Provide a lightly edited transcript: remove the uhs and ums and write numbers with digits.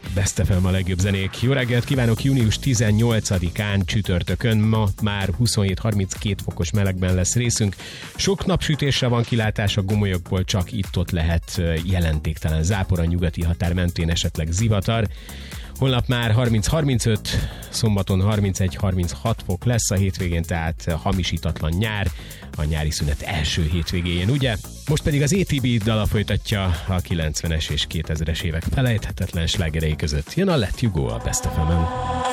Best FM a legjobb zenék. Jó reggelt kívánok, június 18-án csütörtökön, ma már 27-32 fokos melegben lesz részünk. Sok napsütésre van kilátás, a gomolyokból csak itt-ott lehet jelentéktelen zápor, a nyugati határ mentén esetleg zivatar. Holnap már 30-35, szombaton 31-36 fok lesz, a hétvégén tehát hamisítatlan nyár, a nyári szünet első hétvégéjén, ugye? Most pedig az ATB dala folytatja a 90-es és 2000-es évek felejthetetlen slágerei között. Jön a Let You Go a Best FM-en.